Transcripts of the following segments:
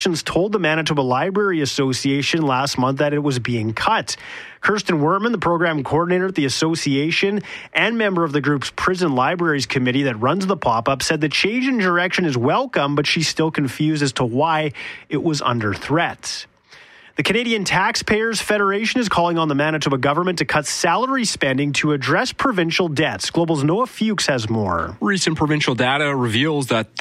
told the Manitoba Library Association last month that it was being cut. Kirsten Wertman, the program coordinator at the association and member of the group's Prison Libraries Committee that runs the pop-up, said the change in direction is welcome, but she's still confused as to why it was under threat. The Canadian Taxpayers Federation is calling on the Manitoba government to cut salary spending to address provincial debts. Global's Noah Fuchs has more. Recent provincial data reveals that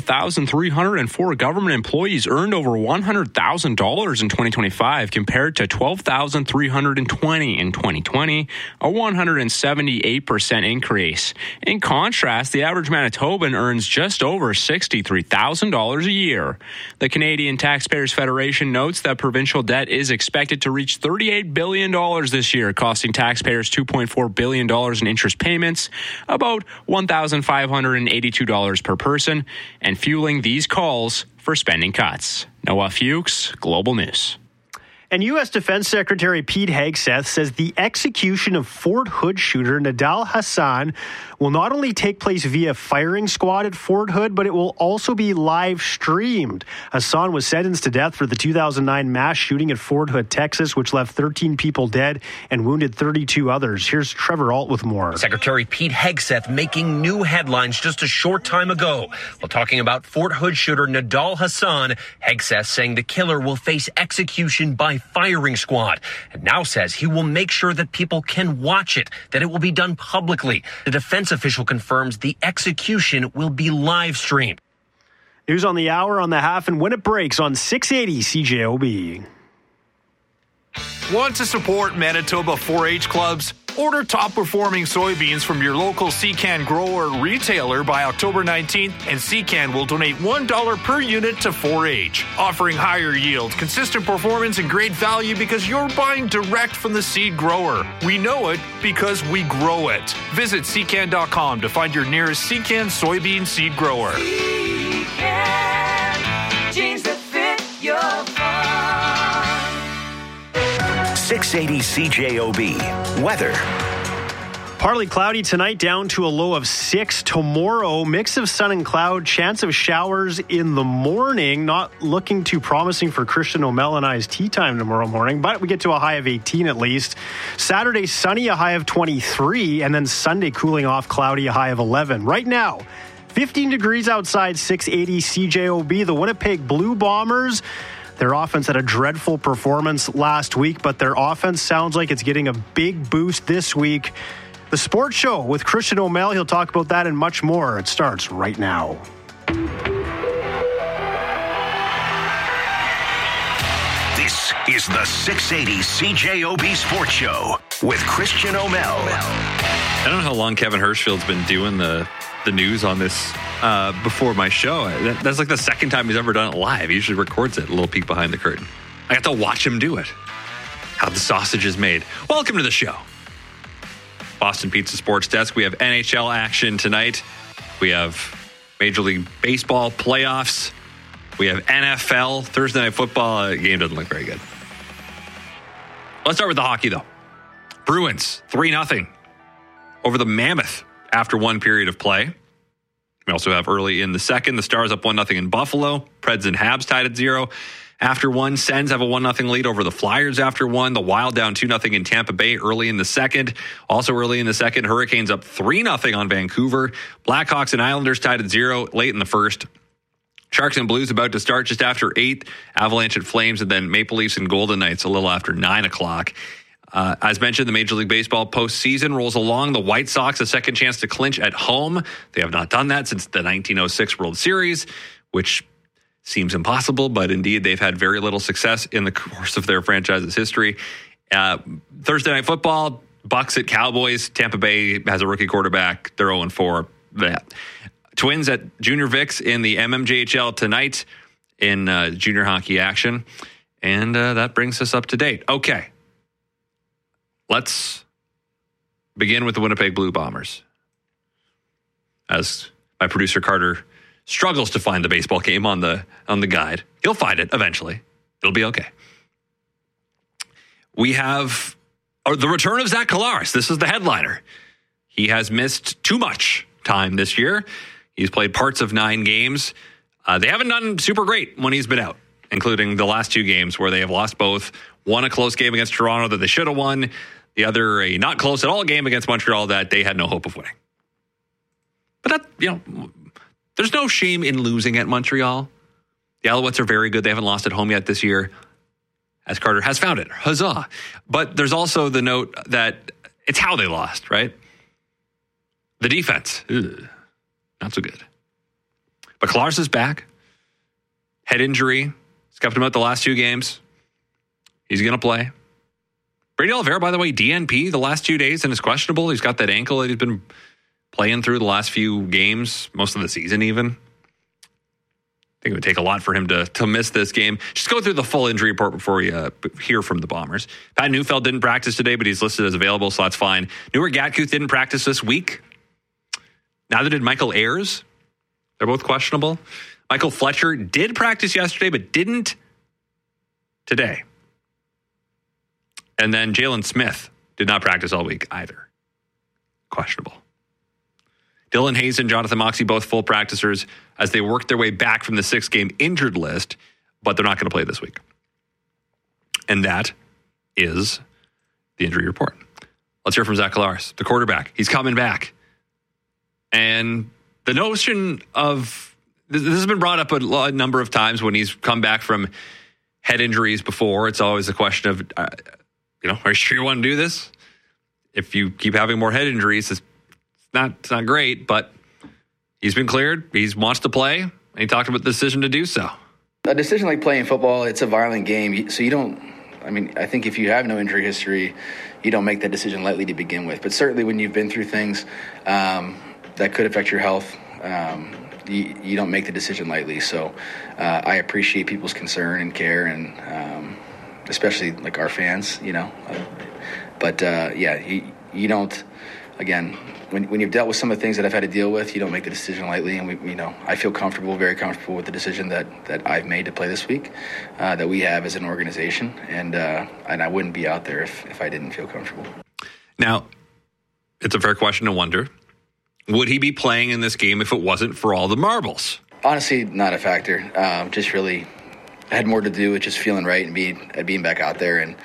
34,304 government employees earned over $100,000 in 2025 compared to 12,320 in 2020, a 178% increase. In contrast, the average Manitoban earns just over $63,000 a year. The Canadian Taxpayers Federation notes that provincial debt is expected to reach $38 billion this year, costing taxpayers $2.4 billion in interest payments, about $1,582 per person, and fueling these calls for spending cuts. Noah Fuchs, Global News. And U.S. Defense Secretary Pete Hegseth says the execution of Fort Hood shooter Nidal Hasan will not only take place via firing squad at Fort Hood, but it will also be live streamed. Hasan was sentenced to death for the 2009 mass shooting at Fort Hood, Texas, which left 13 people dead and wounded 32 others. Here's Trevor Alt with more. Secretary Pete Hegseth making new headlines just a short time ago. While talking about Fort Hood shooter Nidal Hasan, Hegseth saying the killer will face execution by firing squad, and now says he will make sure that people can watch it, that it will be done publicly. The defense official confirms the execution will be live streamed. News on the hour, on the half, and when it breaks on 680 CJOB. Want to support Manitoba 4-H clubs? Order top-performing soybeans from your local Secan grower retailer by October 19th, and Secan will donate $1 per unit to 4-H, offering higher yield, consistent performance, and great value because you're buying direct from the seed grower. We know it because we grow it. Visit Secan.com to find your nearest Secan soybean seed grower. Secan, jeans that fit your farm. 680 CJOB. Weather. Partly cloudy tonight, down to a low of 6 tomorrow. Mix of sun and cloud, chance of showers in the morning. Not looking too promising for Christian O'Mell and I's tea time tomorrow morning, but we get to a high of 18 at least. Saturday, sunny, a high of 23, and then Sunday, cooling off, cloudy, a high of 11. Right now, 15 degrees outside, 680 CJOB. The Winnipeg Blue Bombers, their offense had a dreadful performance last week, but their offense sounds like it's getting a big boost this week. The Sports Show with Christian O'Mell. He'll talk about that and much more. It starts right now. This is the 680 CJOB Sports Show with Christian O'Mell. I don't know how long Kevin Hirschfield's been doing the news on this before my show. That's like the second time he's ever done it live. He usually records it, a little peek behind the curtain. I got to watch him do it. How the sausage is made. Welcome to the show. Boston Pizza Sports Desk. We have NHL action tonight. We have Major League Baseball playoffs. We have NFL. Thursday Night Football game doesn't look very good. Let's start with the hockey, though. Bruins, 3-0 over the Mammoth after one period of play. We also have early in the second, the Stars up 1-0 in Buffalo. Preds and Habs tied at 0. After one, Sens have a 1-0 lead over the Flyers after one. The Wild down 2-0 in Tampa Bay early in the second. Also early in the second, Hurricanes up 3-0 on Vancouver. Blackhawks and Islanders tied at 0 late in the first. Sharks and Blues about to start just after 8. Avalanche at Flames, and then Maple Leafs and Golden Knights a little after 9 o'clock. As mentioned, the Major League Baseball postseason rolls along. The White Sox a second chance to clinch at home. They have not done that since the 1906 World Series, which seems impossible, but indeed they've had very little success in the course of their franchise's history. Thursday Night Football, Bucks at Cowboys. Tampa Bay has a rookie quarterback. They're 0-4. Twins at Junior Vicks in the MMJHL tonight in junior hockey action. And that brings us up to date. Okay. Let's begin with the Winnipeg Blue Bombers. As my producer Carter struggles to find the baseball game on the guide. He'll find it eventually. It'll be okay. We have the return of Zach Collaros. This is the headliner. He has missed too much time this year. He's played parts of 9 games. They haven't done super great when he's been out. including the last 2 games where they have lost both. One a close game against Toronto that they should have won. The other a not close at all game against Montreal that they had no hope of winning. But that, there's no shame in losing at Montreal. The Alouettes are very good. They haven't lost at home yet this year, as Carter has found it. Huzzah. But there's also the note that it's how they lost, right? The defense, not so good. But Klarz is back. Head injury. It's kept him out the last 2 games. He's going to play. Brady Oliveira, by the way, DNP the last 2 days and is questionable. He's got that ankle that he's been playing through the last few games, most of the season even. I think it would take a lot for him to miss this game. Just go through the full injury report before we hear from the Bombers. Pat Neufeld didn't practice today, but he's listed as available, so that's fine. Newer Gatkuth didn't practice this week. Neither did Michael Ayers. They're both questionable. Michael Fletcher did practice yesterday, but didn't today. And then Jalen Smith did not practice all week either. Questionable. Dylan Hayes and Jonathan Moxey, both full practicers as they work their way back from the 6-game injured list, but they're not going to play this week. And that is the injury report. Let's hear from Zach Klarz, the quarterback. He's coming back. And the notion of, this has been brought up a number of times when he's come back from head injuries before. It's always a question of, are you sure you want to do this? If you keep having more head injuries, it's not great, but he's been cleared. He wants to play, and he talked about the decision to do so. A decision like playing football, it's a violent game, so you don't, I think if you have no injury history, you don't make that decision lightly to begin with. But certainly when you've been through things that could affect your health, you don't make the decision lightly. So I appreciate people's concern and care, and especially like our fans, But you don't. Again, when you've dealt with some of the things that I've had to deal with, you don't make the decision lightly. And I feel very comfortable with the decision that I've made to play this week, that we have as an organization, and I wouldn't be out there if I didn't feel comfortable. Now, It's a fair question to wonder. Would he be playing in this game if it wasn't for all the marbles? Honestly, not a factor. Just really had more to do with just feeling right and being back out there, and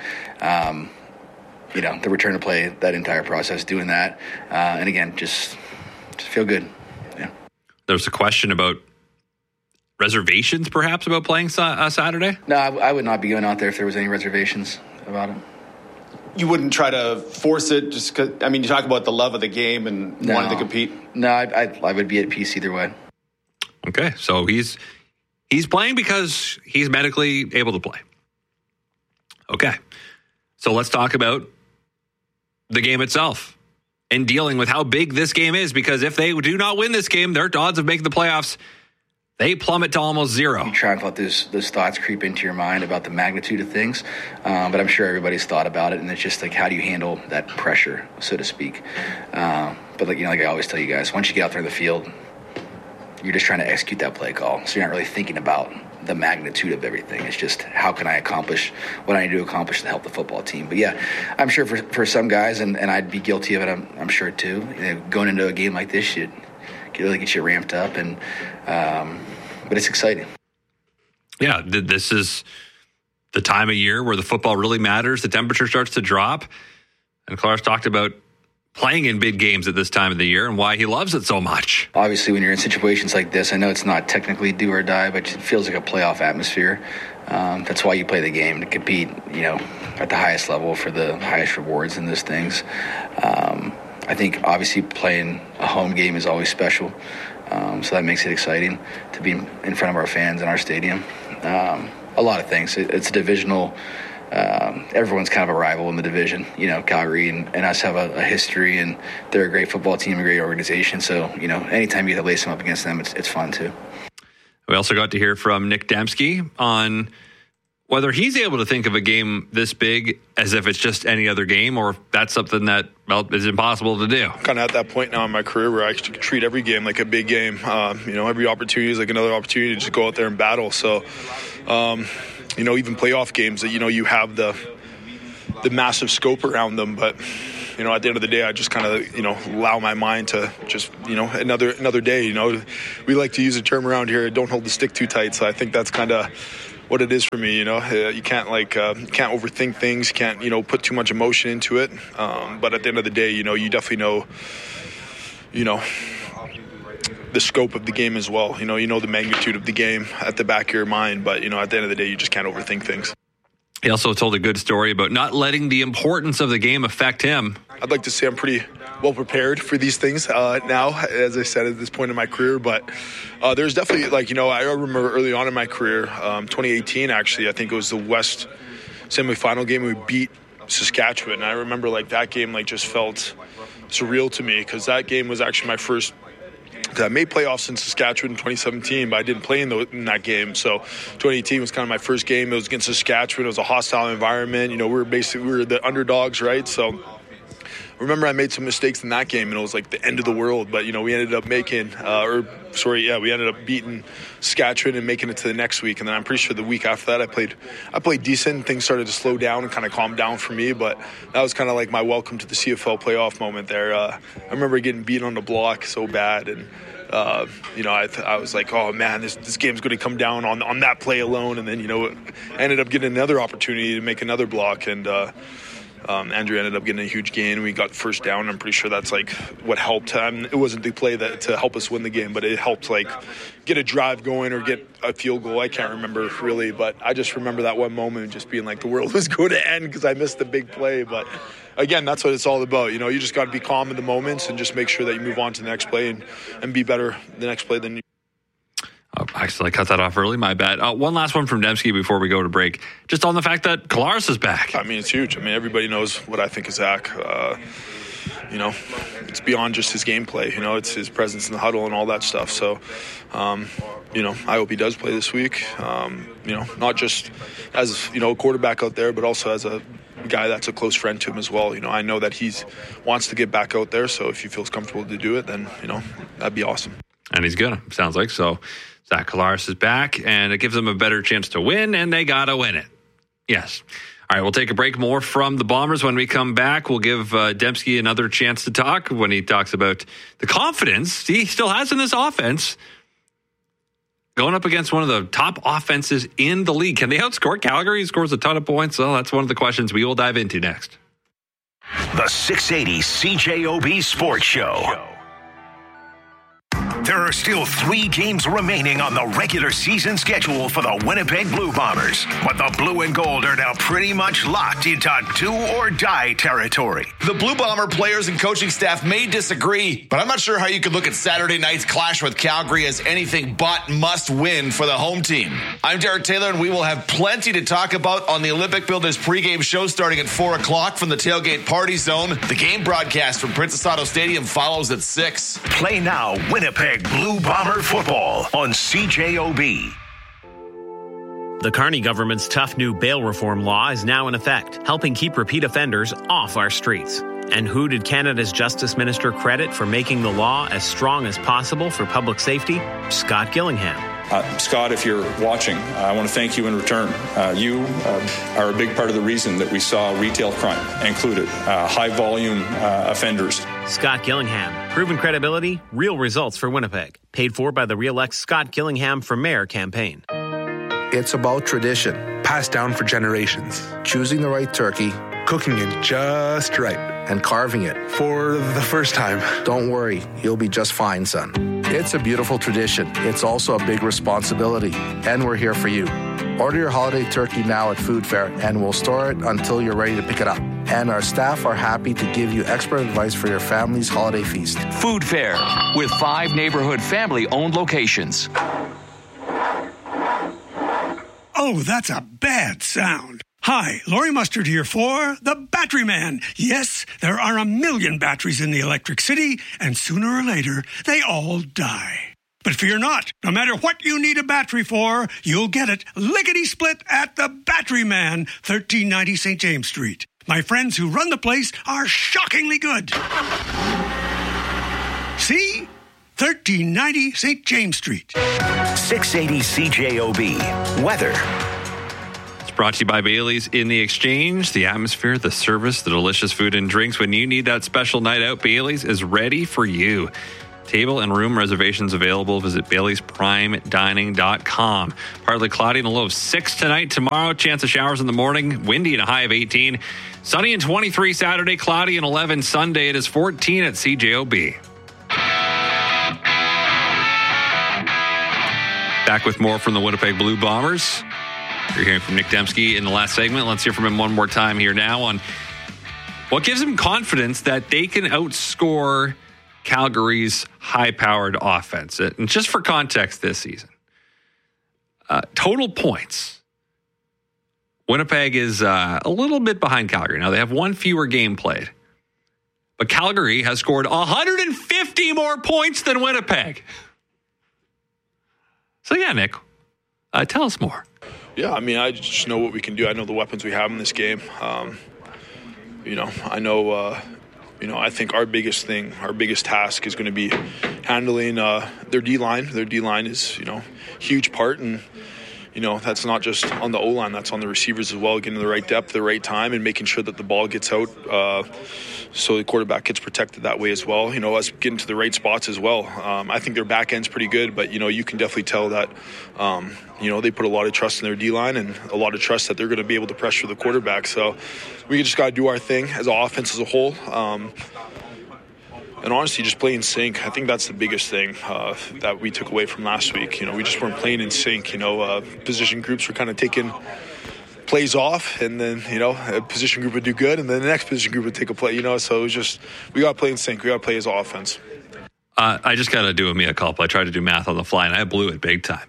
the return to play, that entire process, doing that, and again, just feel good. Yeah. There's a question about reservations, perhaps, about playing Saturday. No, I would not be going out there if there was any reservations about it. You wouldn't try to force it just because, you talk about the love of the game and wanting to compete. No, I would be at peace either way. Okay, so he's playing because he's medically able to play. Okay, so let's talk about the game itself and dealing with how big this game is, because if they do not win this game, their odds of making the playoffs, they plummet to almost zero. You try and let those thoughts creep into your mind about the magnitude of things, but I'm sure everybody's thought about it, and it's just like, how do you handle that pressure, so to speak? But like I always tell you guys, once you get out there in the field, you're just trying to execute that play call, so you're not really thinking about the magnitude of everything. It's just, how can I accomplish what I need to accomplish to help the football team? But yeah, I'm sure for some guys, and I'd be guilty of it, I'm sure too, going into a game like this, you really get you ramped up, and but it's exciting. Yeah, this is the time of year where the football really matters. The temperature starts to drop, and Klarz talked about playing in big games at this time of the year and why he loves it so much. Obviously, when you're in situations like this, I know it's not technically do or die, but it feels like a playoff atmosphere. That's why you play the game, to compete, at the highest level for the highest rewards in these things. I think obviously playing a home game is always special, so that makes it exciting to be in front of our fans in our stadium. A lot of things. It's a divisional. Everyone's kind of a rival in the division. Calgary and us have a history, and they're a great football team, a great organization. So, anytime you get to lace them up against them, it's fun too. We also got to hear from Nick Dembski on whether he's able to think of a game this big as if it's just any other game, or if that's something that is impossible to do. Kind of at that point now in my career where I actually treat every game like a big game. Every opportunity is like another opportunity to just go out there and battle. So, even playoff games that, you have the massive scope around them, but, at the end of the day, I just kind of, allow my mind to just, another day. We like to use a term around here, don't hold the stick too tight. So I think that's kind of what it is for me. You can't can't overthink things, can't put too much emotion into it. But at the end of the day, you definitely know the scope of the game as well. You know the magnitude of the game at the back of your mind, but at the end of the day, you just can't overthink things. He also told a good story about not letting the importance of the game affect him. I'd like to say I'm pretty well prepared for these things now, as I said, at this point in my career. But there's definitely, I remember early on in my career, 2018, actually, I think it was the West semifinal game. We beat Saskatchewan. And I remember, that game, just felt surreal to me, because that game was actually my first. I made playoffs in Saskatchewan in 2017, but I didn't play in that game. So 2018 was kind of my first game. It was against Saskatchewan. It was a hostile environment. We were the underdogs, right? So I remember I made some mistakes in that game, and it was the end of the world. But, we ended up we ended up beating Saskatchewan and making it to the next week. And then I'm pretty sure the week after that, I played decent. Things started to slow down and kind of calm down for me. But that was kind of my welcome to the CFL playoff moment there. I remember getting beat on the block so bad. And, I was like, oh, man, this game's going to come down on that play alone. And then, I ended up getting another opportunity to make another block. And, Andrew ended up getting a huge gain. We got first down. I'm pretty sure that's what helped. It wasn't the play to help us win the game, but it helped get a drive going or get a field goal. I can't remember really, but I just remember that one moment just being the world was going to end because I missed the big play. But again, that's what it's all about. You just got to be calm in the moments and just make sure that you move on to the next play and be better the next play than you. Oh, actually, I cut that off early. My bad. One last one from Dembski before we go to break. Just on the fact that Collaros is back. It's huge. Everybody knows what I think of Zach. It's beyond just his gameplay. It's his presence in the huddle and all that stuff. So, I hope he does play this week. Not just as, a quarterback out there, but also as a guy that's a close friend to him as well. I know that he wants to get back out there. So if he feels comfortable to do it, then, that'd be awesome. And he's gonna, sounds like. So Zach Collaros is back, and it gives them a better chance to win, and they got to win it. Yes. All right, we'll take a break. More from the Bombers. When we come back, we'll give Dembski another chance to talk when he talks about the confidence he still has in this offense. Going up against one of the top offenses in the league. Can they outscore Calgary? He scores a ton of points. Well, that's one of the questions we will dive into next. The 680 CJOB Sports Show. There are still 3 games remaining on the regular season schedule for the Winnipeg Blue Bombers, but the Blue and Gold are now pretty much locked into do-or-die territory. The Blue Bomber players and coaching staff may disagree, but I'm not sure how you could look at Saturday night's clash with Calgary as anything but must-win for the home team. I'm Derek Taylor, and we will have plenty to talk about on the Olympic Builders pregame show starting at 4 o'clock from the Tailgate Party Zone. The game broadcast from Princess Auto Stadium follows at 6. Play now, Winnipeg Blue Bomber football on CJOB. The Carney government's tough new bail reform law is now in effect, helping keep repeat offenders off our streets. And who did Canada's Justice Minister credit for making the law as strong as possible for public safety? Scott Gillingham. Scott, if you're watching, I want to thank you in return. You are a big part of the reason that we saw retail crime included, high-volume offenders. Scott Gillingham. Proven credibility, real results for Winnipeg. Paid for by the Re-elect Scott Gillingham for Mayor campaign. It's about tradition. Passed down for generations. Choosing the right turkey. Cooking it just right. And carving it. For the first time. Don't worry, you'll be just fine, son. It's a beautiful tradition. It's also a big responsibility. And we're here for you. Order your holiday turkey now at Food Fair, and we'll store it until you're ready to pick it up. And our staff are happy to give you expert advice for your family's holiday feast. Food Fair, with 5 neighborhood family-owned locations. Oh, that's a bad sound. Hi, Laurie Mustard here for the Battery Man. Yes, there are 1 million batteries in the Electric City, and sooner or later, they all die. But fear not. No matter what you need a battery for, you'll get it lickety-split at the Battery Man, 1390 St. James Street. My friends who run the place are shockingly good. See? 1390 St. James Street. 680 CJOB. Weather. Brought to you by Bailey's in the Exchange. The atmosphere, the service, the delicious food and drinks. When you need that special night out, Bailey's is ready for you. Table and room reservations available. Visit Bailey'sPrimeDining.com. Partly cloudy and a low of 6 tonight. Tomorrow, chance of showers in the morning. Windy and a high of 18. Sunny and 23 Saturday. Cloudy and 11 Sunday. It is 14 at CJOB. Back with more from the Winnipeg Blue Bombers. You're hearing from Nick Dembski in the last segment. Let's hear from him one more time here now on what gives him confidence that they can outscore Calgary's high-powered offense. And just for context this season, total points, Winnipeg is a little bit behind Calgary. Now, they have one fewer game played, but Calgary has scored 150 more points than Winnipeg. So, yeah, Nick, tell us more. Yeah, I mean, I just know what we can do. I know the weapons we have in this game. I know... I think our biggest task is going to be handling their D-line. Their D-line is, huge part. And, that's not just on the O-line. That's on the receivers as well, getting the right depth, the right time, and making sure that the ball gets out so the quarterback gets protected that way as well. Us getting to the right spots as well. I think their back end's pretty good, but, you can definitely tell that, they put a lot of trust in their D-line and a lot of trust that they're going to be able to pressure the quarterback. So we just got to do our thing as an offense as a whole. And honestly, just play in sync. I think that's the biggest thing that we took away from last week. We just weren't playing in sync. Position groups were kind of taking plays off, and then, a position group would do good, and then the next position group would take a play, So it was just, we got to play in sync. We got to play as offense. I just got to do a mea culpa. I tried to do math on the fly, and I blew it big time.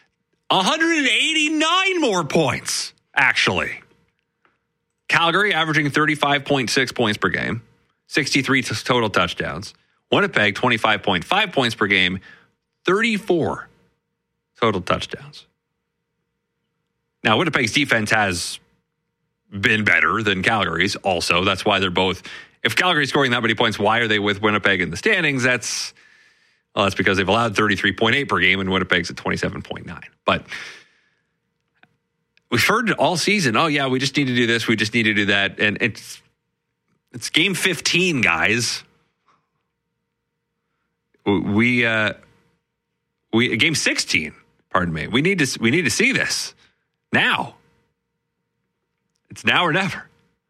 189 more points, actually. Calgary averaging 35.6 points per game. 63 total touchdowns. Winnipeg, 25.5 points per game, 34 total touchdowns. Now, Winnipeg's defense has been better than Calgary's also. That's why they're both... If Calgary's scoring that many points, why are they with Winnipeg in the standings? That's because they've allowed 33.8 per game, and Winnipeg's at 27.9. But we've heard all season, oh, yeah, we just need to do this, we just need to do that, and it's game 15, guys. We game 16. Pardon me. We need to see this now. It's now or never.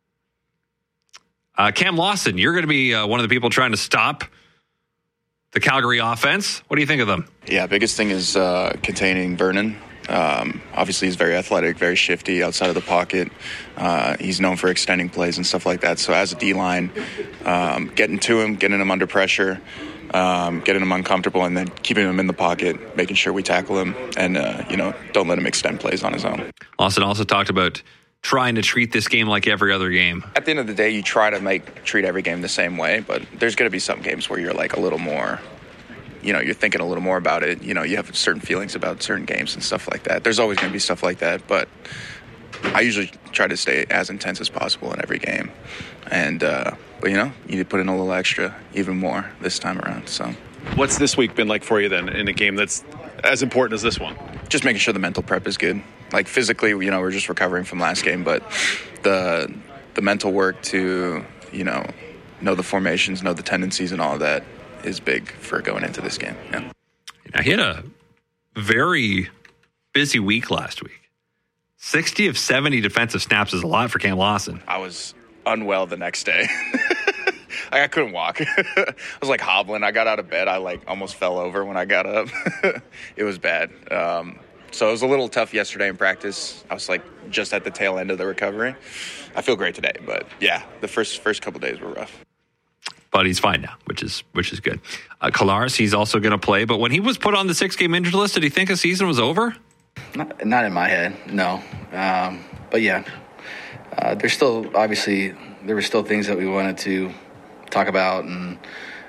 Cam Lawson, you're going to be one of the people trying to stop the Calgary offense. What do you think of them? Yeah, biggest thing is containing Vernon. Obviously, he's very athletic, very shifty outside of the pocket. He's known for extending plays and stuff like that. So as a D-line, getting to him, getting him under pressure, getting him uncomfortable, and then keeping him in the pocket, making sure we tackle him and, don't let him extend plays on his own. Lawson also talked about trying to treat this game like every other game. At the end of the day, you try to treat every game the same way, but there's going to be some games where you're a little more... you're thinking a little more about it. You have certain feelings about certain games and stuff like that. There's always going to be stuff like that, but I usually try to stay as intense as possible in every game. And, but you need to put in a little extra, even more this time around. So, what's this week been like for you then in a game that's as important as this one? Just making sure the mental prep is good. Physically, we're just recovering from last game, but the mental work to, know the formations, know the tendencies and all of that is big for going into this game. Yeah. He had a very busy week last week. 60 of 70 defensive snaps is a lot for Cam Lawson. I was unwell the next day. I couldn't walk. I was hobbling. I got out of bed. I almost fell over when I got up. It was bad. So it was a little tough yesterday in practice. I was just at the tail end of the recovery. I feel great today, but yeah, the first couple days were rough. But he's fine now, which is good. Kolaris, he's also going to play. But when he was put on the 6-game injured list, did he think the season was over? Not in my head, no. But yeah, there's still obviously there were still things that we wanted to talk about and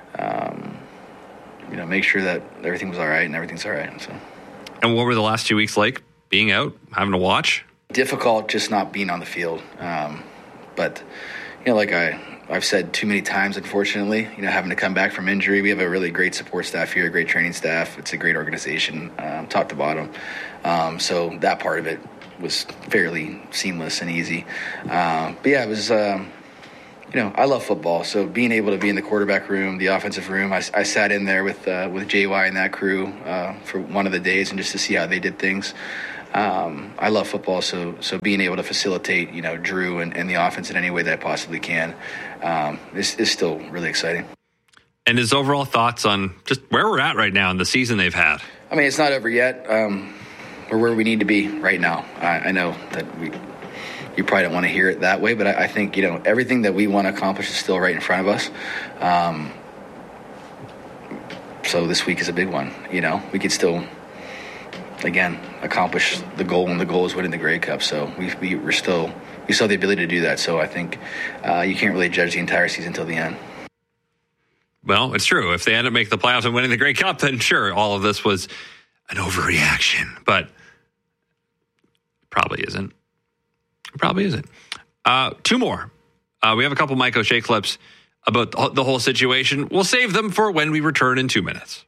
make sure that everything was all right and everything's all right. So. And what were the last 2 weeks like? Being out, having to watch? Difficult, just not being on the field. But I've said too many times, unfortunately, having to come back from injury. We have a really great support staff here, a great training staff. It's a great organization, top to bottom. So that part of it was fairly seamless and easy. But yeah, it was I love football. So being able to be in the quarterback room, the offensive room, I sat in there with JY and that crew for one of the days and just to see how they did things. I love football, so being able to facilitate, Drew and the offense in any way that I possibly can is still really exciting. And his overall thoughts on just where we're at right now in the season they've had? I mean, it's not over yet. We're where we need to be right now. I know that you probably don't want to hear it that way, but I think, everything that we want to accomplish is still right in front of us. So this week is a big one. We could still, again, accomplish the goal, and the goal is winning the Grey Cup. So we still have the ability to do that. So I think you can't really judge the entire season until the end. Well, it's true. If they end up making the playoffs and winning the Grey Cup, then sure, all of this was an overreaction. But it probably isn't. It probably isn't. Two more. We have a couple Mike O'Shea clips about the whole situation. We'll save them for when we return in 2 minutes.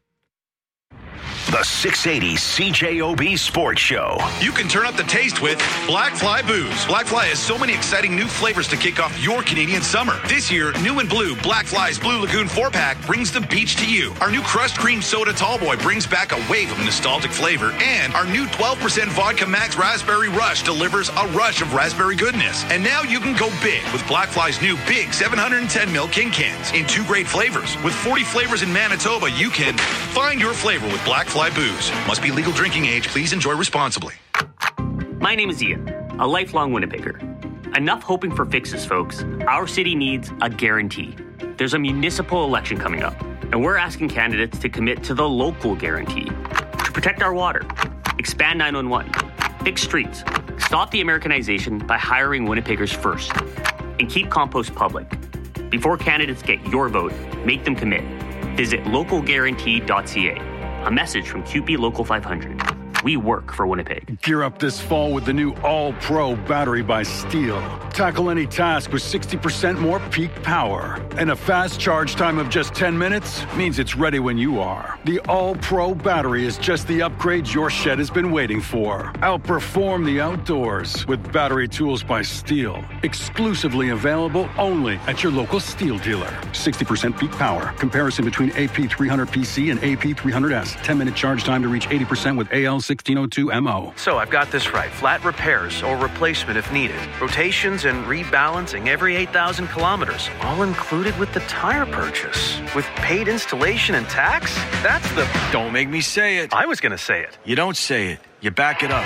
The 680 CJOB Sports Show. You can turn up the taste with Black Fly Booze. Black Fly has so many exciting new flavors to kick off your Canadian summer. This year, new and blue, Black Fly's Blue Lagoon 4-pack brings the beach to you. Our new Crushed Cream Soda Tallboy brings back a wave of nostalgic flavor. And our new 12% Vodka Max Raspberry Rush delivers a rush of raspberry goodness. And now you can go big with Black Fly's new big 710ml King Cans in 2 great flavors. With 40 flavors in Manitoba, you can find your flavor with Black Fly Booze. Must be legal drinking age. Please enjoy responsibly. My name is Ian, a lifelong Winnipegger. Enough hoping for fixes, folks. Our city needs a guarantee. There's a municipal election coming up, and we're asking candidates to commit to the local guarantee. To protect our water, expand 911, fix streets, stop the Americanization by hiring Winnipeggers first, and keep compost public. Before candidates get your vote, make them commit. Visit localguarantee.ca. A message from QP Local 500. We work for Winnipeg. Gear up this fall with the new All-Pro battery by Steel. Tackle any task with 60% more peak power. And a fast charge time of just 10 minutes means it's ready when you are. The All-Pro battery is just the upgrade your shed has been waiting for. Outperform the outdoors with battery tools by Steel. Exclusively available only at your local Steel dealer. 60% peak power. Comparison between AP300PC and AP300S. 10-minute charge time to reach 80% with AL1602MO. So I've got this right. Flat repairs or replacement if needed. Rotations and rebalancing every 8,000 kilometers. All included with the tire purchase. With paid installation and tax? That's the... Don't make me say it. I was going to say it. You don't say it. You back it up.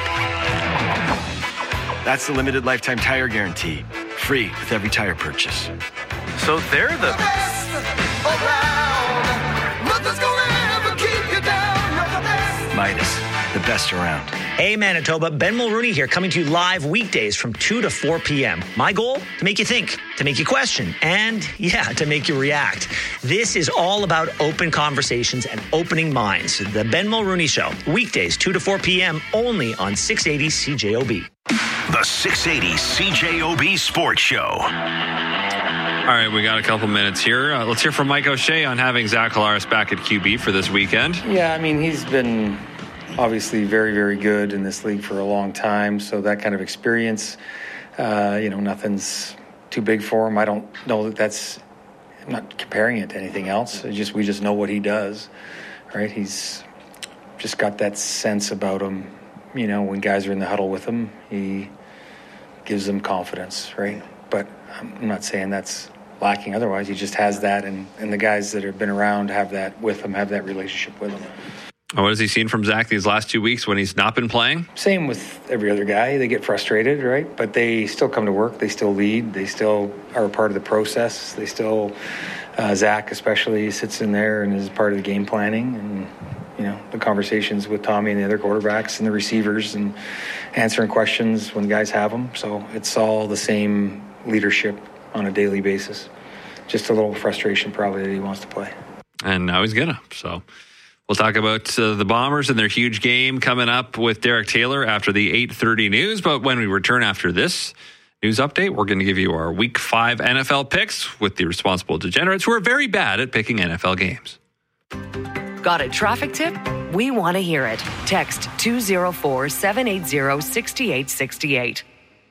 That's the limited lifetime tire guarantee. Free with every tire purchase. So they're the best around. Nothing's gonna ever keep you down. You're the best. Midas, the best around. Hey Manitoba, Ben Mulrooney here, coming to you live weekdays from 2 to 4 p.m. My goal? To make you think, to make you question, and to make you react. This is all about open conversations and opening minds. The Ben Mulrooney Show, weekdays 2 to 4 p.m. only on 680 CJOB. The 680 CJOB Sports Show. All right, we got a couple minutes here. Let's hear from Mike O'Shea on having Zach Collaros back at QB for this weekend. Yeah, I mean, he's been obviously very, very good in this league for a long time. So that kind of experience, nothing's too big for him. I don't know that I'm not comparing it to anything else. We just know what he does, right? He's just got that sense about him. When guys are in the huddle with him, he gives them confidence, right? But I'm not saying that's lacking otherwise. He just has that, and the guys that have been around have that with him, have that relationship with him. What has he seen from Zach these last 2 weeks when he's not been playing? Same with every other guy. They get frustrated, right? But they still come to work. They still lead. They still are a part of the process. They still, Zach especially, sits in there and is part of the game planning and, the conversations with Tommy and the other quarterbacks and the receivers and answering questions when guys have them. So it's all the same leadership on a daily basis. Just a little frustration probably that he wants to play. And now he's gonna. So we'll talk about the Bombers and their huge game coming up with Derek Taylor after the 8:30 news. But when we return after this news update, we're going to give you our Week 5 NFL picks with the responsible degenerates who are very bad at picking NFL games. Got a traffic tip? We want to hear it. Text 204-780-6868.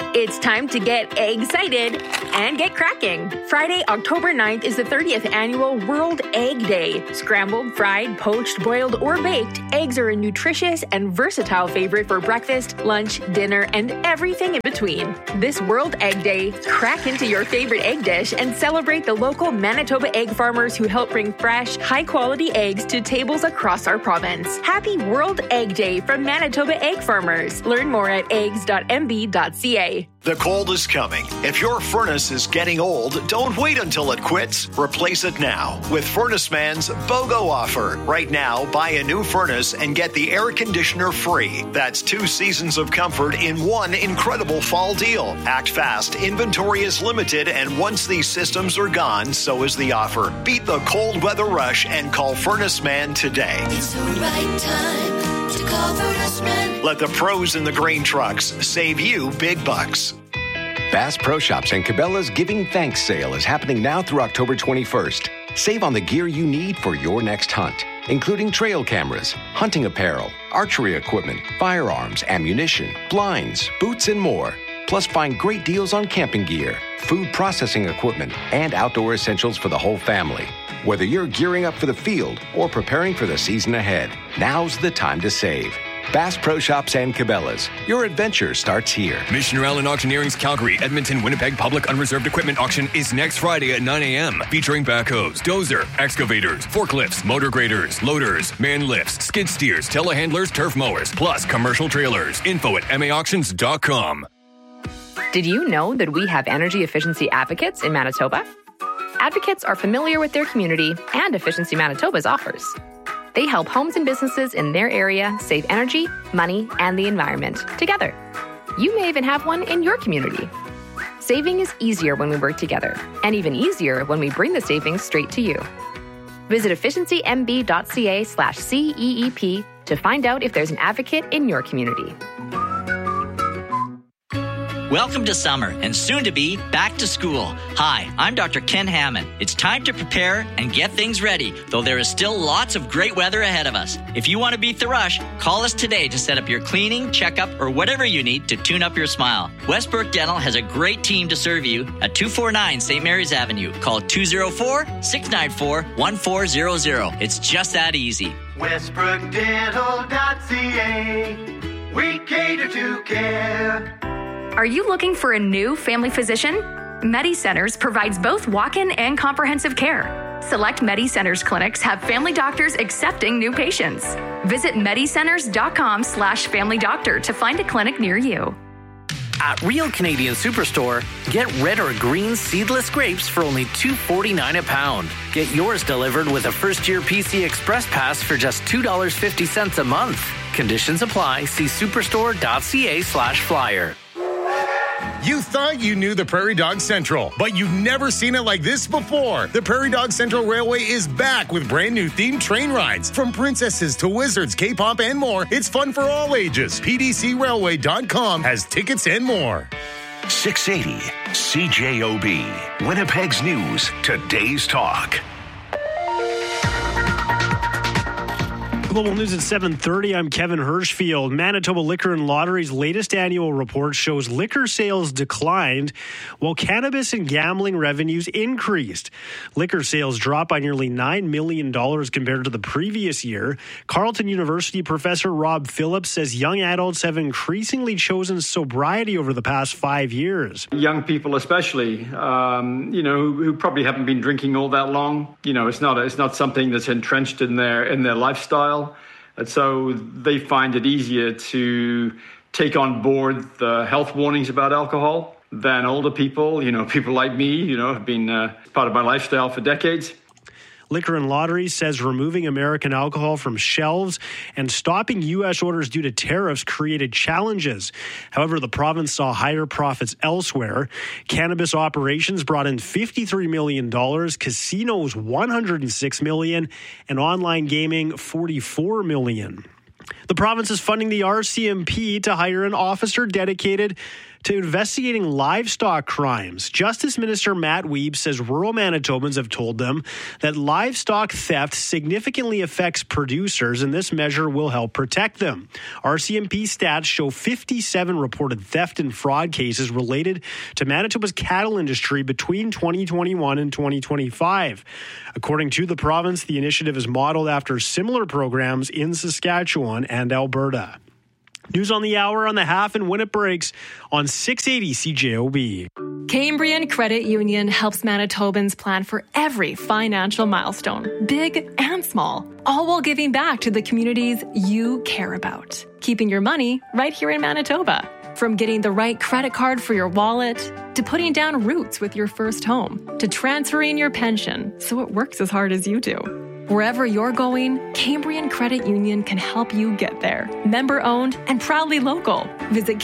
It's time to get excited and get cracking. Friday, October 9th is the 30th annual World Egg Day. Scrambled, fried, poached, boiled, or baked, eggs are a nutritious and versatile favorite for breakfast, lunch, dinner, and everything in between. This World Egg Day, crack into your favorite egg dish and celebrate the local Manitoba egg farmers who help bring fresh, high-quality eggs to tables across our province. Happy World Egg Day from Manitoba Egg Farmers. Learn more at eggs.mb.ca. The cold is coming. If your furnace is getting old, don't wait until it quits. Replace it now with Furnace Man's BOGO offer. Right now, buy a new furnace and get the air conditioner free. That's 2 seasons of comfort in one incredible fall deal. Act fast. Inventory is limited, and once these systems are gone, so is the offer. Beat the cold weather rush and call Furnace Man today. It's the right time to call Furnace Man. Let the pros in the grain trucks save you big bucks. Bass Pro Shops and Cabela's Giving Thanks sale is happening now through October 21st. Save on the gear you need for your next hunt, including trail cameras, hunting apparel, archery equipment, firearms, ammunition, blinds, boots, and more. Plus, find great deals on camping gear, food processing equipment, and outdoor essentials for the whole family. Whether you're gearing up for the field or preparing for the season ahead, now's the time to save. Bass Pro Shops and Cabela's. Your adventure starts here. Mission Allen Auctioneering's Calgary, Edmonton, Winnipeg Public Unreserved Equipment Auction is next Friday at 9 a.m. featuring backhoes, dozer, excavators, forklifts, motor graders, loaders, man lifts, skid steers, telehandlers, turf mowers, plus commercial trailers. Info at maauctions.com. Did you know that we have energy efficiency advocates in Manitoba? Advocates are familiar with their community and Efficiency Manitoba's offers. They help homes and businesses in their area save energy, money, and the environment together. You may even have one in your community. Saving is easier when we work together, and even easier when we bring the savings straight to you. Visit efficiencymb.ca/CEEP to find out if there's an advocate in your community. Welcome to summer and soon to be back to school. Hi, I'm Dr. Ken Hammond. It's time to prepare and get things ready, though there is still lots of great weather ahead of us. If you want to beat the rush, call us today to set up your cleaning, checkup, or whatever you need to tune up your smile. Westbrook Dental has a great team to serve you at 249 St. Mary's Avenue. Call 204-694-1400. It's just that easy. WestbrookDental.ca. We cater to care. Are you looking for a new family physician? MediCenters provides both walk-in and comprehensive care. Select MediCenters clinics have family doctors accepting new patients. Visit medicenters.com/familydoctor to find a clinic near you. At Real Canadian Superstore, get red or green seedless grapes for only $2.49 a pound. Get yours delivered with a first-year PC Express Pass for just $2.50 a month. Conditions apply. See superstore.ca/flyer. You thought you knew the Prairie Dog Central, but you've never seen it like this before. The Prairie Dog Central Railway is back with brand new themed train rides. From princesses to wizards, K-pop, and more, it's fun for all ages. PDCRailway.com has tickets and more. 680 CJOB, Winnipeg's News, Today's Talk. Global News at 7:30. I'm Kevin Hirschfield. Manitoba Liquor and Lottery's latest annual report shows liquor sales declined while cannabis and gambling revenues increased. Liquor sales dropped by nearly $9 million compared to the previous year. Carleton University professor Rob Phillips says young adults have increasingly chosen sobriety over the past 5 years. Young people especially, who probably haven't been drinking all that long. It's not something that's entrenched in their lifestyle. And so they find it easier to take on board the health warnings about alcohol than older people. People like me, have been part of my lifestyle for decades. Liquor and Lottery says removing American alcohol from shelves and stopping U.S. orders due to tariffs created challenges. However, the province saw higher profits elsewhere. Cannabis operations brought in $53 million, casinos $106 million, and online gaming $44 million. The province is funding the RCMP to hire an officer dedicated to investigating livestock crimes. Justice Minister Matt Wiebe says rural Manitobans have told them that livestock theft significantly affects producers, and this measure will help protect them. RCMP stats show 57 reported theft and fraud cases related to Manitoba's cattle industry between 2021 and 2025. According to the province, the initiative is modeled after similar programs in Saskatchewan and Alberta. News on the hour, on the half, and when it breaks on 680 CJOB. Cambrian Credit Union helps Manitobans plan for every financial milestone, big and small, all while giving back to the communities you care about. Keeping your money right here in Manitoba. From getting the right credit card for your wallet, to putting down roots with your first home, to transferring your pension so it works as hard as you do. Wherever you're going, Cambrian Credit Union can help you get there. Member owned and proudly local. Visit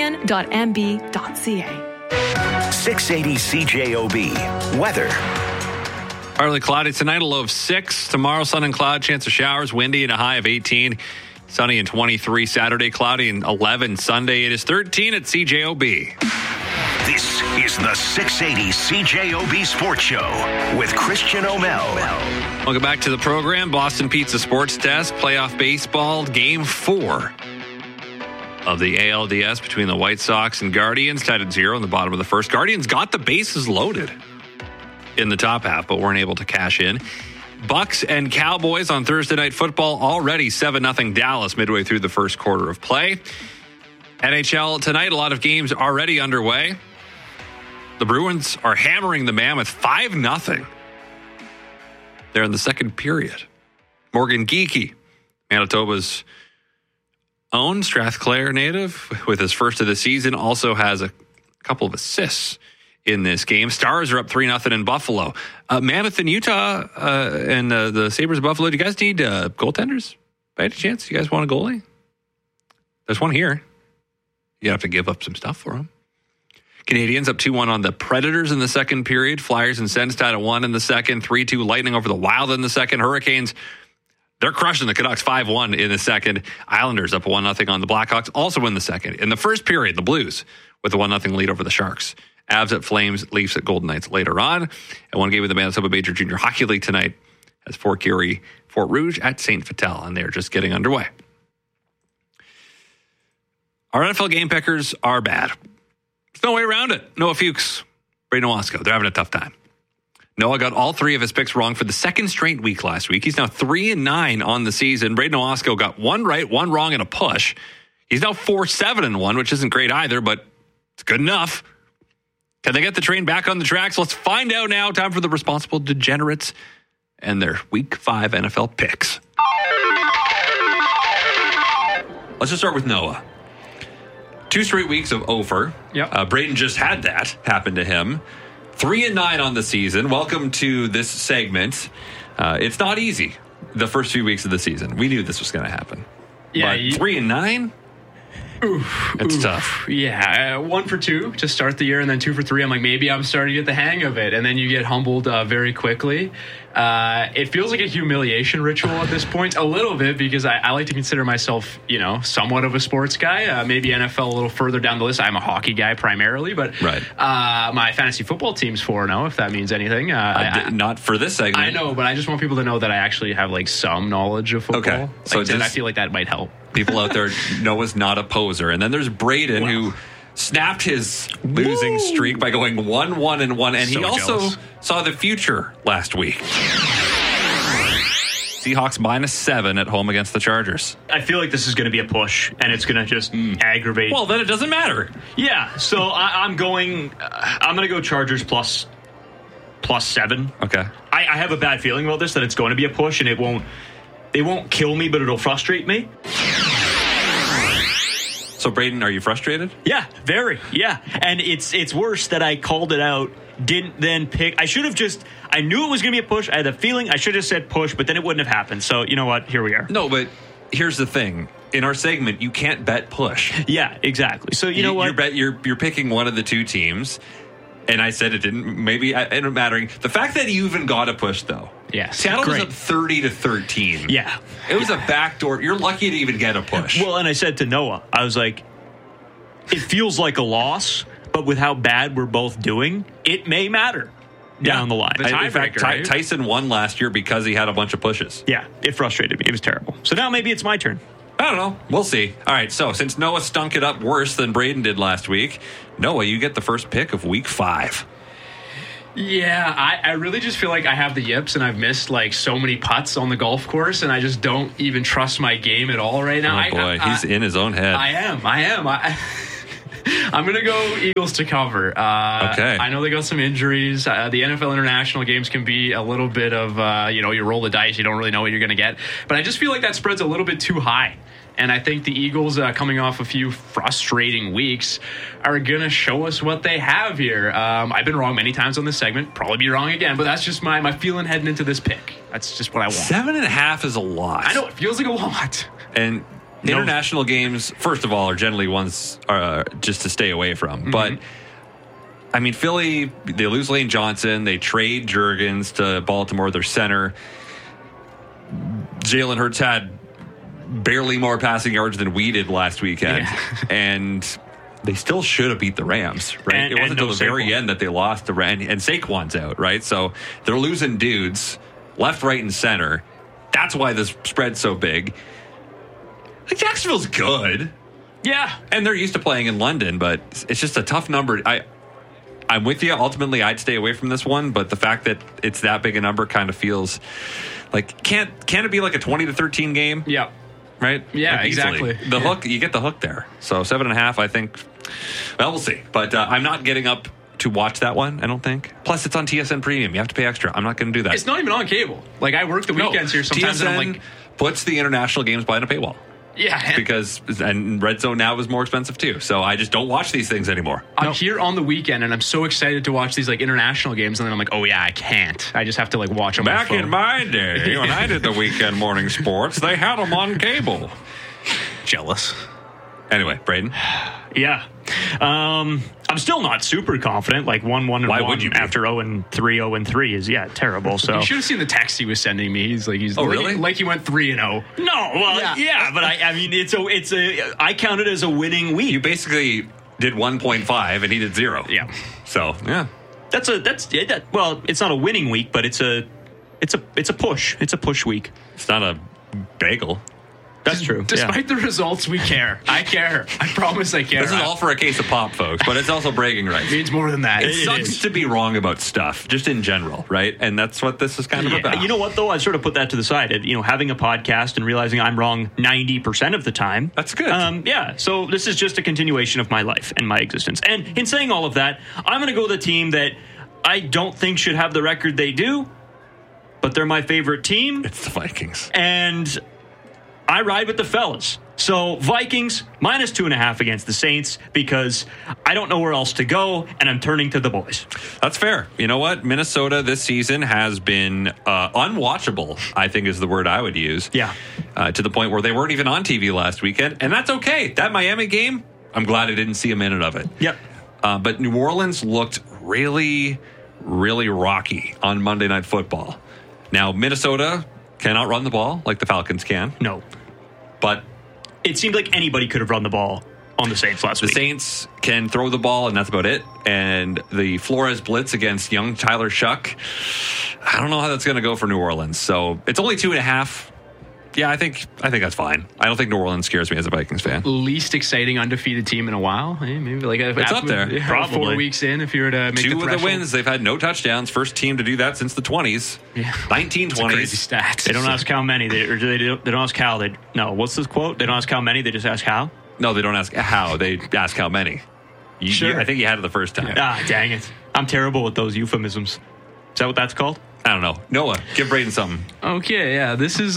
cambrian.mb.ca. 680 CJOB. Weather. Partly cloudy tonight, a low of 6. Tomorrow, sun and cloud, chance of showers, windy and a high of 18. Sunny and 23. Saturday, cloudy and 11. Sunday, it is 13 at CJOB. This is the 680 CJOB Sports Show with Christian O'Mel. Welcome back to the program. Boston Pizza Sports Desk, playoff baseball, game 4 of the ALDS between the White Sox and Guardians, tied at 0 in the bottom of the first. Guardians got the bases loaded in the top half, but weren't able to cash in. Bucks and Cowboys on Thursday Night Football, already 7-0 Dallas midway through the first quarter of play. NHL tonight, a lot of games already underway. The Bruins are hammering the Mammoth 5-0. They're in the second period. Morgan Geekie, Manitoba's own Strathclair native, with his first of the season, also has a couple of assists in this game. Stars are up 3-0 in Buffalo. Mammoth in Utah and the Sabres of Buffalo, do you guys need goaltenders by any chance? You guys want a goalie? There's one here. You have to give up some stuff for him. Canadians up 2-1 on the Predators in the second period. Flyers and Sens tied at 1 in the second. 3-2 Lightning over the Wild in the second. Hurricanes, they're crushing the Canucks 5-1 in the second. Islanders up 1-0 on the Blackhawks, also in the second. In the first period, the Blues with a 1-0 lead over the Sharks. Avs at Flames, Leafs at Golden Knights later on. And one game of the Manitoba Major Junior Hockey League tonight as Fort Garry, Fort Rouge at St. Vital, and they're just getting underway. Our NFL game pickers are bad. There's no way around it. Noah Fuchs, Braden Owasco, they're having a tough time. Noah got all 3 of his picks wrong for the second straight week last week. He's now 3-9 on the season. Braden Owasco got 1 right, 1 wrong, and a push. He's now 4-7-1, which isn't great either, but it's good enough. Can they get the train back on the tracks? Let's find out now. Time for the Responsible Degenerates and their Week 5 NFL picks. Let's just start with Noah. 2 straight weeks of over. Yep. Braden just had that happen to him. 3-9 on the season. Welcome to this segment. It's not easy, the first few weeks of the season. We knew this was going to happen. Yeah, but 3-9? It's tough. Yeah, 1 for 2 to start the year, and then 2 for 3. I'm like, maybe I'm starting to get the hang of it, and then you get humbled very quickly. It feels like a humiliation ritual at this point, a little bit, because I like to consider myself, somewhat of a sports guy. Maybe NFL a little further down the list. I'm a hockey guy primarily, but my fantasy football team's 4-0, if that means anything. Not for this segment. I know, but I just want people to know that I actually have some knowledge of football. Okay, so I feel like that might help. People out there, Noah's not a poser. And then there's Braden, who snapped his losing streak by going 1-1-1, and he also saw the future last week. Seahawks -7 at home against the Chargers. I feel like this is going to be a push, and it's going to just aggravate. Well, then it doesn't matter. Yeah, so I'm going to go Chargers plus 7. Okay. I have a bad feeling about this, that it's going to be a push, and it won't kill me, but it'll frustrate me. So, Braden, are you frustrated? Yeah, very. Yeah. And it's worse that I called it out, didn't then pick. I should have I knew it was going to be a push. I had a feeling I should have said push, but then it wouldn't have happened. So, you know what? Here we are. No, but here's the thing. In our segment, you can't bet push. Yeah, exactly. So, you know what? You're picking one of the two teams. And I said it didn't. Maybe it didn't matter. The fact that you even got a push, though. Yes. Seattle was up 30-13. Yeah. It was a backdoor. You're lucky to even get a push. Well, and I said to Noah, I was like, it feels like a loss, but with how bad we're both doing, it may matter down the line. In fact, Tyson won last year because he had a bunch of pushes. Yeah, it frustrated me. It was terrible. So now maybe it's my turn. I don't know. We'll see. All right, so since Noah stunk it up worse than Braden did last week, Noah, you get the first pick of week 5. Yeah, I really just feel like I have the yips and I've missed like so many putts on the golf course and I just don't even trust my game at all right now. Oh, boy. He's in his own head. I am. I'm going to go Eagles to cover. Okay. I know they got some injuries. The NFL international games can be a little bit of, you roll the dice. You don't really know what you're going to get. But I just feel like that spread's a little bit too high. And I think the Eagles, coming off a few frustrating weeks, are going to show us what they have here. I've been wrong many times on this segment. Probably be wrong again. But that's just my feeling heading into this pick. That's just what I want. 7.5 is a lot. I know. It feels like a lot. And international games, first of all, are generally ones just to stay away from. Mm-hmm. But, I mean, Philly, they lose Lane Johnson. They trade Juergens to Baltimore, their center. Jalen Hurts had barely more passing yards than we did last weekend. Yeah. And they still should have beat the Rams, right? It wasn't until the very end that they lost the Rams. And Saquon's out, right? So they're losing dudes left, right, and center. That's why this spread's so big. Like Jacksonville's good. Yeah. And they're used to playing in London, but it's just a tough number. I'm with you. Ultimately, I'd stay away from this one, but the fact that it's that big a number kind of feels like can't it be like a 20-13 game? Yeah. Right? Yeah, like exactly. The hook, you get the hook there. So 7.5, I think. Well, we'll see. But I'm not getting up to watch that one, I don't think. Plus, it's on TSN Premium. You have to pay extra. I'm not going to do that. It's not even on cable. Like, I work the weekends here sometimes, TSN and I'm like, puts the international games behind a paywall. Yeah. Because and Red Zone now is more expensive too. So I just don't watch these things anymore. I'm here on the weekend and I'm so excited to watch these like international games, and then I'm like, oh yeah, I can't. I just have to like watch them. Back in my day, when I did the weekend morning sports, they had them on cable. Jealous. Anyway, Braden. Yeah. I'm still not super confident. Like 1-1-1 Why would you be? after 0-3, 0-3 is terrible. So you should have seen the text he was sending me. He's really? Like he went 3-0. No, well, yeah, but I mean, I count it as a winning week. You basically did 1.5 and he did 0. Yeah. So yeah, well, it's not a winning week, but it's a push. It's a push week. It's not a bagel. That's true. Despite the results, we care. I care. I promise I care. This is all for a case of pop, folks, but it's also bragging rights. It means more than that. It sucks to be wrong about stuff, just in general, right? And that's what this is kind of about. You know what, though? I sort of put that to the side. Having a podcast and realizing I'm wrong 90% of the time. That's good. Yeah, so this is just a continuation of my life and my existence. And in saying all of that, I'm going to go with a team that I don't think should have the record they do, but they're my favorite team. It's the Vikings. And I ride with the fellas. So Vikings minus 2.5 against the Saints because I don't know where else to go, and I'm turning to the boys. That's fair. You know what? Minnesota this season has been unwatchable, I think is the word I would use. Yeah. To the point where they weren't even on TV last weekend, and that's okay. That Miami game, I'm glad I didn't see a minute of it. Yep. But New Orleans looked really, really rocky on Monday Night Football. Now, Minnesota cannot run the ball like the Falcons can. No. But it seemed like anybody could have run the ball on the Saints last week. The Saints can throw the ball, and that's about it. And the Flores blitz against young Tyler Shuck, I don't know how that's going to go for New Orleans. So it's only 2.5. Yeah, I think that's fine. I don't think New Orleans scares me as a Vikings fan. Least exciting undefeated team in a while. Maybe like it's up there. Probably 4 weeks in. If you were to make 2 of the wins, they've had no touchdowns. First team to do that since the 20s. Yeah, 1920s. Crazy stats. They don't ask how many. They don't ask how. What's this quote? They don't ask how many. They just ask how. No, they don't ask how. They ask how many. Sure. I think you had it the first time. Dang it! I'm terrible with those euphemisms. Is that what that's called? I don't know. Noah, give Braden something. Okay, yeah. This is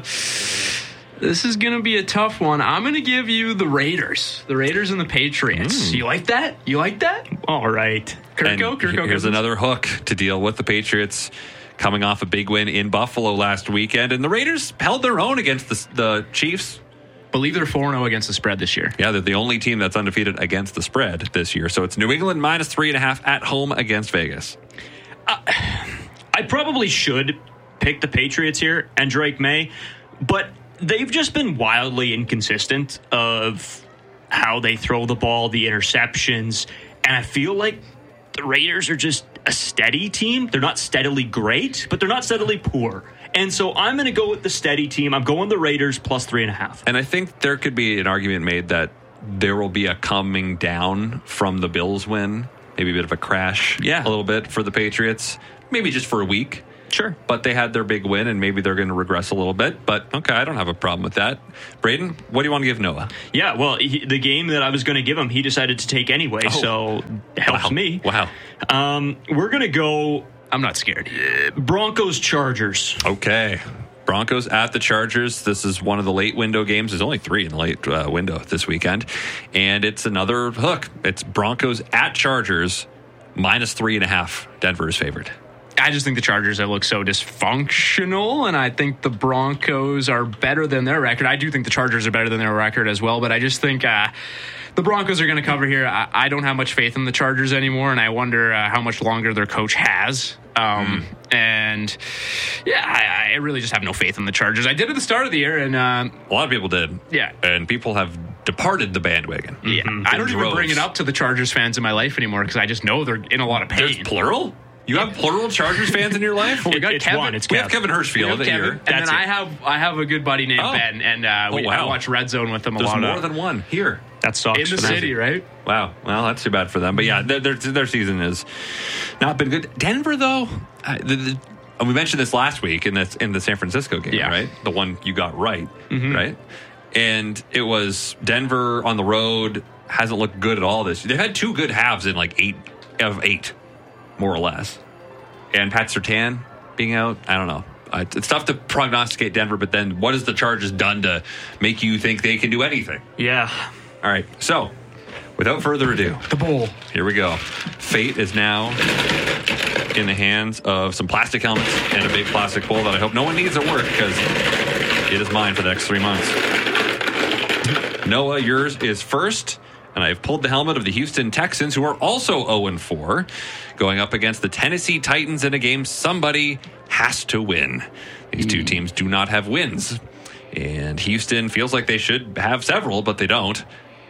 going to be a tough one. I'm going to give you the Raiders. The Raiders and the Patriots. You like that? All right. Kirko here's another hook to deal with the Patriots coming off a big win in Buffalo last weekend. And the Raiders held their own against the Chiefs. believe they're 4-0 against the spread this year. Yeah, they're the only team that's undefeated against the spread this year. So it's New England minus 3.5 at home against Vegas. I probably should pick the Patriots here and Drake May, but they've just been wildly inconsistent of how they throw the ball, the interceptions, and I feel like the Raiders are just a steady team. They're not steadily great, but they're not steadily poor. And so I'm going to go with the steady team. I'm going the Raiders plus 3.5. And I think there could be an argument made that there will be a coming down from the Bills win. Maybe a bit of a crash a little bit for the Patriots. Maybe just for a week. Sure. But they had their big win, and maybe they're going to regress a little bit. But, okay, I don't have a problem with that. Braden, what do you want to give Noah? Yeah, well, the game that I was going to give him, he decided to take anyway, so it helps me. Wow. We're going to go... I'm not scared. Broncos-Chargers. Okay. Broncos at the Chargers. This is one of the late window games. There's only 3 in the late window this weekend. And it's another hook. It's Broncos at Chargers, minus 3.5. Denver is favored. I just think the Chargers have looked so dysfunctional, and I think the Broncos are better than their record. I do think the Chargers are better than their record as well, but I just think the Broncos are going to cover here. I don't have much faith in the Chargers anymore, and I wonder how much longer their coach has. And yeah, I really just have no faith in the Chargers. I did at the start of the year, and a lot of people did. Yeah, and people have departed the bandwagon. Yeah, I don't even bring it up to the Chargers fans in my life anymore because I just know they're in a lot of pain. There's plural? You have plural Chargers fans in your life? Well, we got Kevin. We have Kevin Hirschfield here. And then I have a good buddy named Ben, and I watch Red Zone with him a lot. There's more than one here. That sucks. In the city, right? Wow. Well, that's too bad for them. But yeah, their season has not been good. Denver, though, we mentioned this last week in the San Francisco game, right? The one you got right, right? And it was Denver on the road, hasn't looked good at all this year. They've had 2 good halves in like 8 of 8. More or less. And Pat Surtain being out, I don't know. It's tough to prognosticate Denver, but then what has the Chargers done to make you think they can do anything? Yeah. All right, so without further ado, the bowl. Here we go. Fate is now in the hands of some plastic helmets and a big plastic bowl that I hope no one needs at work because it is mine for the next 3 months. Noah, yours is first. And I've pulled the helmet of the Houston Texans, who are also 0-4, going up against the Tennessee Titans in a game somebody has to win. These two teams do not have wins. And Houston feels like they should have several, but they don't.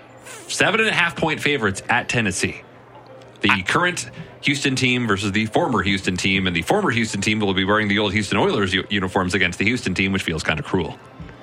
7.5-point favorites at Tennessee. The current Houston team versus the former Houston team, and the former Houston team will be wearing the old Houston Oilers uniforms against the Houston team, which feels kind of cruel.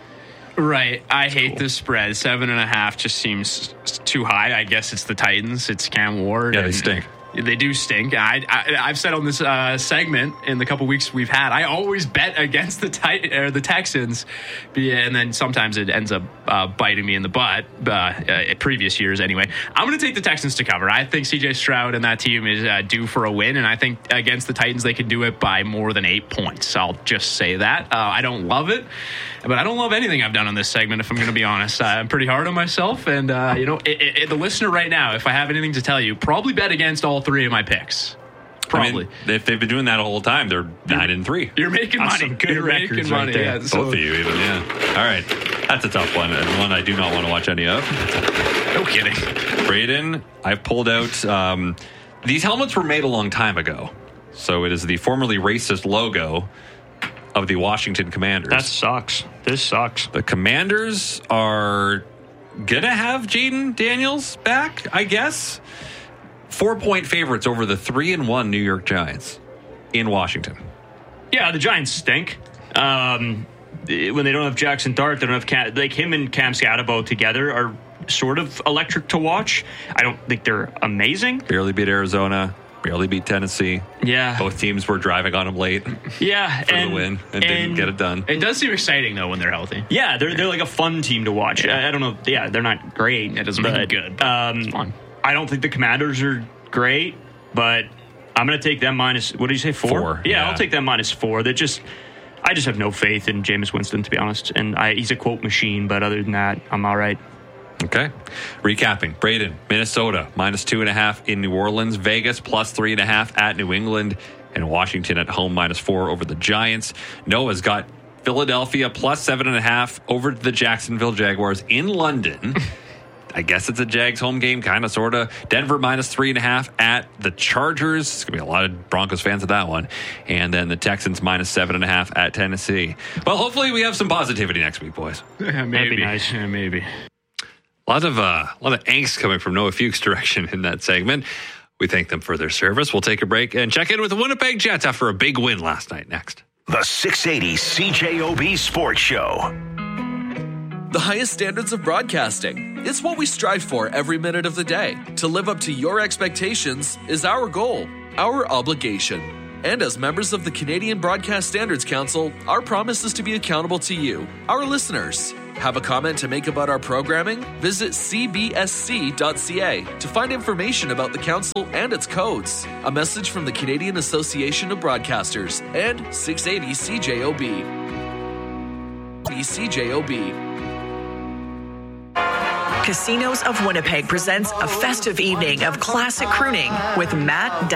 Right. I hate this spread. 7.5 just seems too high. I guess it's the Titans. It's Cam Ward. Yeah, they stink. They do stink. I've said on this segment in the couple weeks we've had, I always bet against the Texans, and then sometimes it ends up biting me in the butt. Previous years, anyway. I'm going to take the Texans to cover. I think C.J. Stroud and that team is due for a win, and I think against the Titans they can do it by more than 8 points. I'll just say that. I don't love it, but I don't love anything I've done on this segment, if I'm going to be honest. I'm pretty hard on myself, and the listener right now, if I have anything to tell you, probably bet against all 3 of my picks. Probably. I mean, if they've been doing that the whole time, they're 9-3. You're making money. Good records right there. Yeah, both of you, even. Yeah. All right, that's a tough one, and one I do not want to watch any of. No kidding. Braden, I've pulled out. These helmets were made a long time ago, so it is the formerly racist logo of the Washington Commanders. That sucks. This sucks. The Commanders are gonna have Jaden Daniels back, I guess. 4-point favorites over the 3-1 New York Giants in Washington. Yeah, the Giants stink. When they don't have Jackson Dart, they don't have him and Cam Scatterbo together are sort of electric to watch. I don't think they're amazing. Barely beat Arizona. Barely beat Tennessee. Yeah. Both teams were driving on them late. Yeah. For the win and didn't get it done. It does seem exciting, though, when they're healthy. Yeah, they're like a fun team to watch. I don't know. Yeah, they're not great. It doesn't make it good. It's fun. I don't think the Commanders are great, but I'm going to take them minus, what did you say, 4? 4. Yeah, I'll take them minus 4. I just have no faith in Jameis Winston, to be honest. And he's a quote machine, but other than that, I'm all right. Okay. Recapping. Braden, Minnesota, minus 2.5 in New Orleans. Vegas, plus 3.5 at New England. And Washington at home, minus 4 over the Giants. Noah's got Philadelphia plus 7.5 over the Jacksonville Jaguars in London. I guess it's a Jags home game, kind of, sort of. Denver minus 3.5 at the Chargers. It's going to be a lot of Broncos fans at that one. And then the Texans minus 7.5 at Tennessee. Well, hopefully we have some positivity next week, boys. Yeah, maybe. That'd be nice. Yeah, maybe. A lot of angst coming from Noah Fuchs' direction in that segment. We thank them for their service. We'll take a break and check in with the Winnipeg Jets after a big win last night. Next. The 680 CJOB Sports Show. The highest standards of broadcasting. It's what we strive for every minute of the day. To live up to your expectations is our goal, our obligation. And as members of the Canadian Broadcast Standards Council, our promise is to be accountable to you, our listeners. Have a comment to make about our programming? Visit cbsc.ca to find information about the council and its codes. A message from the Canadian Association of Broadcasters and 680 CJOB. CJOB. Casinos of Winnipeg presents a festive evening of classic crooning with Matt